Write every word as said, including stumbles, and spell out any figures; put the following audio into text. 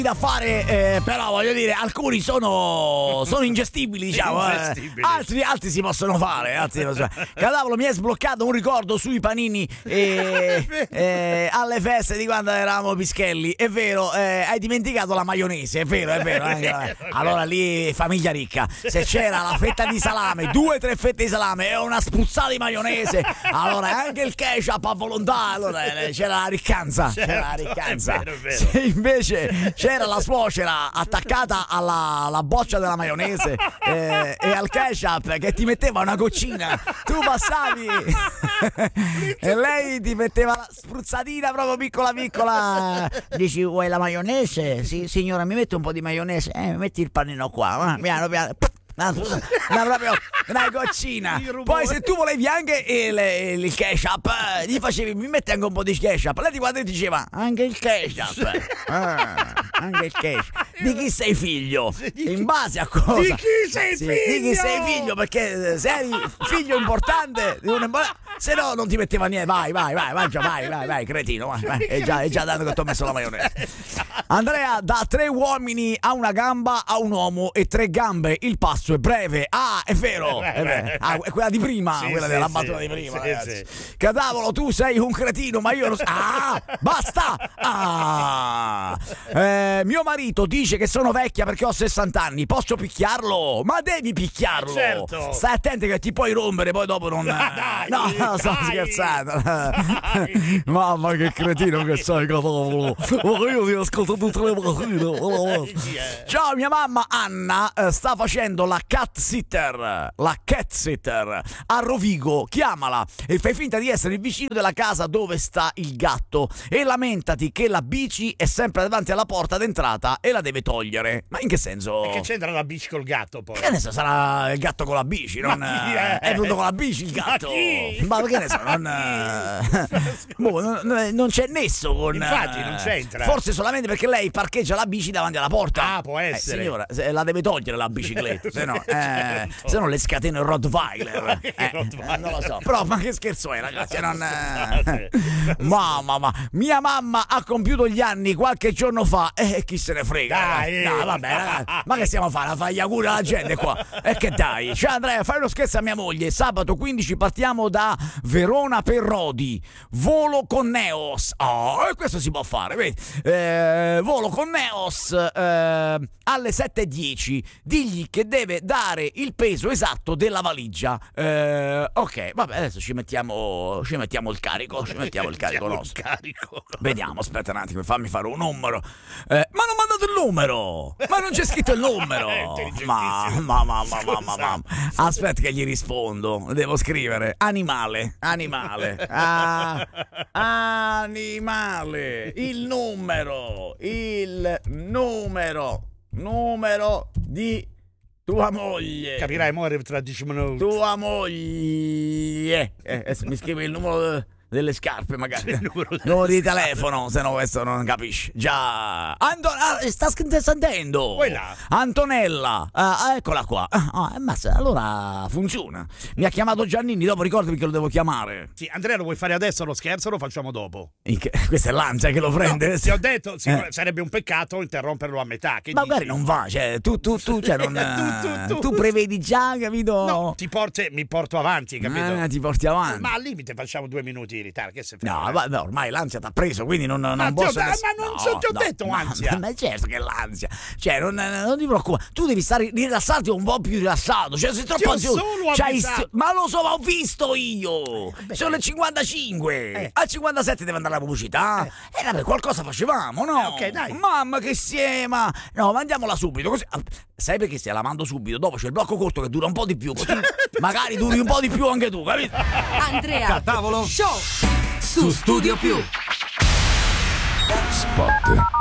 da fare, eh, però voglio dire, alcuni sono sono ingestibili, diciamo, eh. Ingestibili. altri altri si possono fare, altri si possono fare. Cavolo, mi è sbloccato un ricordo sui panini eh, eh, alle feste di quando eravamo pischelli. È vero, eh, hai dimenticato la maionese, è vero, è vero, eh. Allora lì famiglia ricca, se c'era la fetta di salame, due tre fette di salame e una spruzzata di maionese, allora anche il ketchup a volontà, allora eh, c'era la riccanza, c'era la riccanza. È vero, è vero. Se invece c'era la suocera attaccata alla, alla boccia della maionese eh, e al ketchup che ti metteva una goccina, tu passavi e lei ti metteva la spruzzatina proprio piccola piccola. Dici, vuoi la maionese? Sì, signora, mi mette un po' di maionese. Eh, metti il panino qua, piano piano. Una, una, proprio una goccina. Poi se tu volevi anche il, il ketchup, eh, gli facevi, mi metti anche un po' di ketchup. Lei ti guarda e ti diceva, anche il ketchup. Ah, anche il ketchup. Di chi sei figlio? In base a cosa? Di chi sei sì, figlio? Di chi sei figlio? Perché se eri figlio importante di un imbo- se no non ti metteva niente. Vai, vai, vai, vai, vai, vai, vai, cretino. Vai, vai. È già, è già dato che ti ho messo la maionese. Andrea, da tre uomini a una gamba a un uomo e tre gambe, il passo è breve. Ah, è vero, è vero. Ah, è quella di prima, Sì, quella sì, della sì. battuta di prima, Sì, ragazzi. sì. Cadavolo, tu sei un cretino, ma io lo so. Ah, basta. Ah. Eh, mio marito dice che sono vecchia perché ho sessanta anni. Posso picchiarlo? Ma devi picchiarlo. Certo. Stai attento che ti puoi rompere, poi dopo non. Dai, no, no, sto dai. scherzando. Dai. Mamma, che cretino che sei, cadavolo. Ma io ti ascolto tutte le mattine. Ciao, mia mamma Anna eh, sta facendo la cat sitter, la cat sitter a Rovigo. Chiamala e fai finta di essere il vicino della casa dove sta il gatto e lamentati che la bici è sempre davanti alla porta d'entrata e la deve togliere. Ma in che senso? E che c'entra la bici col gatto poi? Che ne so, sarà il gatto con la bici, non Ma chi è? è venuto con la bici il Ma gatto. chi? Ma che ne so, non, boh, non, non c'è nesso con. Infatti, non c'entra. Forse solamente perché lei parcheggia la bici davanti alla porta. Ah, può essere. Eh, signora, se la deve togliere la bicicletta, se no, eh, Certo. se no le scatena il Rottweiler. Che Eh, Rottweiler? eh, non lo so. Però, ma che scherzo è, ragazzi? Non, eh... Mamma, ma mia mamma ha compiuto gli anni qualche giorno fa. E eh, chi se ne frega? Dai. No, vabbè, ragazzi. Ma che stiamo a fare? A fare gli auguri alla gente qua? E che dai? Ciao Andrea, fai uno scherzo a mia moglie. Sabato quindici partiamo da Verona per Rodi. Volo con Neos. Oh, e questo si può fare, vedi? Eh, volo con Neos eh, alle sette e dieci. Digli che deve dare il peso esatto della valigia. Eh, ok, vabbè, adesso ci mettiamo ci mettiamo il carico, ci mettiamo il carico Mettiamo il nostro. carico. Vediamo, aspetta un attimo, fammi fare un numero. Eh, ma non mi ha dato il numero! Ma non c'è scritto il numero! Ma, ma, ma, ma, ma, ma, ma. Aspetta che gli rispondo. Devo scrivere animale, animale, ah, animale, il numero, il numero, numero di tua moglie. Capirai, muore tra dieci minuti. Tua moglie. Eh, adesso mi scrivi il numero delle scarpe, magari. Il numero delle numero di telefono, se no questo non capisci. Già. Anton- ah, sta sentendo. Vuoi là? Antonella. Ah, eccola qua. Ah, ammazza, allora funziona. Mi ha chiamato Giannini, dopo ricordami che lo devo chiamare. Sì, Andrea, lo vuoi fare adesso lo scherzo o lo facciamo dopo? In che- Questa è l'ansia che lo prende. No, ti ho detto, sì, Eh. sarebbe un peccato interromperlo a metà. Che Ma dici? magari non va, cioè, tu, tu, tu, cioè, non, Tu, tu, tu. tu prevedi già, capito? No, ti porti, mi porto avanti, capito? Ah, ti porti avanti. Ma al limite facciamo due minuti di ritardo, che se frega. No, vabbè, ormai l'ansia ti ha preso, quindi non, non Ma ti posso. ho- ness- ma non no, so, ti ho no, detto ma- ansia. Ma, ma certo che è l'ansia. Cioè, non, non ti preoccupare. Tu devi stare rilassarti un po' più rilassato. Cioè, sei Ti troppo ho ansioso. solo C'hai avvisato. st- Ma lo so, ma ho visto io. Sono le cinquantacinque. Eh. Al cinquantasette deve andare la pubblicità. E vabbè, qualcosa facevamo, no? Eh, ok, dai. Mamma che siema. No, mandiamola subito. Così. ah, Sai perché se la mando subito? Dopo c'è il blocco corto che dura un po' di più. Così magari duri un po' di più anche tu, capito? Andrea Tavolo Show su Studio Più. Spot.